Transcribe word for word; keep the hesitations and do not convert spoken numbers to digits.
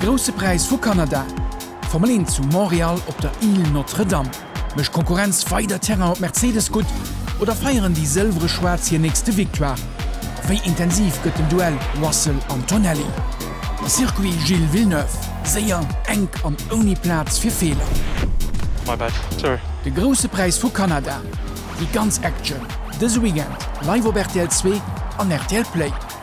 grosse Preis vu Kanada. Formel zu Montreal op der Ile Notre Dame. Mech Konkurrenz feider Terra op Mercedes gut oder feieren die silvere Schwarz hier nächste Victoire. Wéi intensiv gëtt dem Duell Russell Antonelli. Circuit Gilles Villeneuve, séier eng an oni Platz fir Fehler. My bad. Sorry. De grosse Preis vu Kanada. Die ganz Action. Dës Weekend, live op R T L zwei an R T L Play.